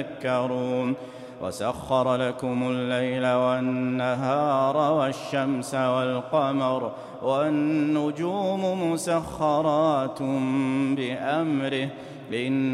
تذكرون وسخر لكم الليل والنهار والشمس والقمر والنجوم مسخرات بأمره